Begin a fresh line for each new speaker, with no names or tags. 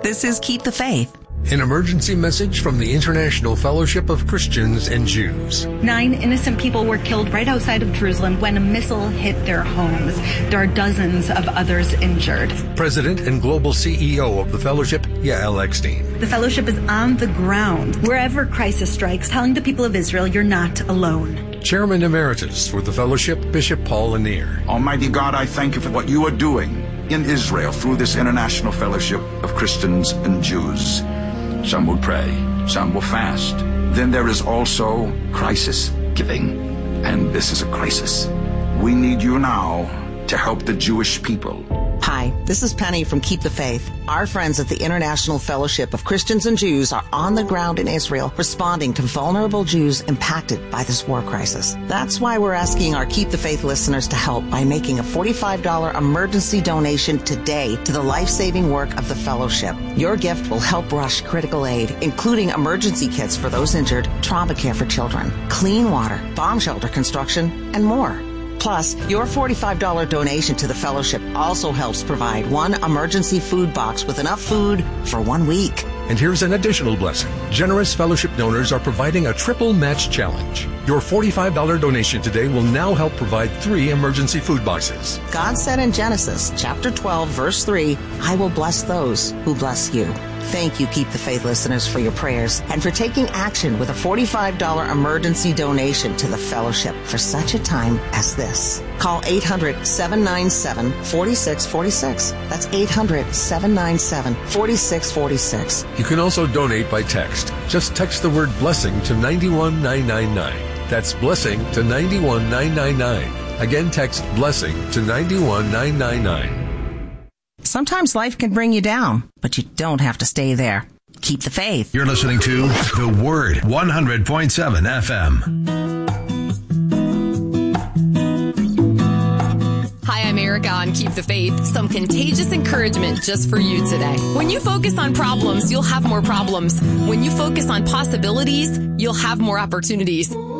This is Keep the Faith.
An emergency message from the International Fellowship of Christians and Jews.
9 innocent people were killed right outside of Jerusalem when a missile hit their homes. There are dozens of others injured.
President and global CEO of the Fellowship, Yael Eckstein.
The Fellowship is on the ground, wherever crisis strikes, telling the people of Israel, you're not alone.
Chairman Emeritus for the Fellowship, Bishop Paul Lanier.
Almighty God, I thank you for what you are doing in Israel through this International Fellowship of Christians and Jews. Some will pray, some will fast. Then there is also crisis giving, and this is a crisis. We need you now to help the Jewish people.
Hi, this is Penny from Keep the Faith. Our friends at the International Fellowship of Christians and Jews are on the ground in Israel responding to vulnerable Jews impacted by this war crisis. That's why we're asking our Keep the Faith listeners to help by making a $45 emergency donation today to the life-saving work of the Fellowship. Your gift will help rush critical aid, including emergency kits for those injured, trauma care for children, clean water, bomb shelter construction, and more. Plus, your $45 donation to the Fellowship also helps provide one emergency food box with enough food for 1 week.
And here's an additional blessing. Generous Fellowship donors are providing a triple match challenge. Your $45 donation today will now help provide 3 emergency food boxes.
God said in Genesis chapter 12, verse 3, I will bless those who bless you. Thank you, Keep the Faith listeners, for your prayers and for taking action with a $45 emergency donation to the Fellowship for such a time as this. Call 800-797-4646. That's 800-797-4646.
You can also donate by text. Just text the word blessing to 91999. That's blessing to 91999. Again, text blessing to 91999.
Sometimes life can bring you down, but you don't have to stay there. Keep the faith.
You're listening to The Word, 100.7 FM.
Hi, I'm Erica on Keep the Faith. Some contagious encouragement just for you today. When you focus on problems, you'll have more problems. When you focus on possibilities, you'll have more opportunities.